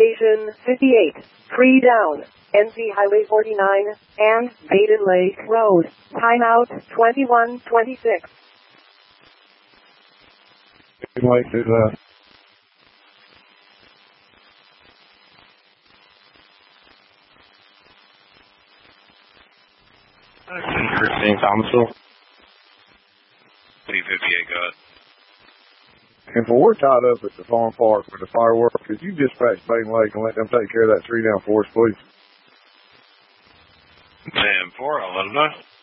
Station 58, tree down, NC Highway 49, and Baden Lake Road. Timeout 21:26. Lake is, Christine Thomasville. 358, go ahead. and for we're tied up at the farm park for the fireworks, could you dispatch Baden Lake and let them take care of that tree down for us, please? 10-4, I'll let them know.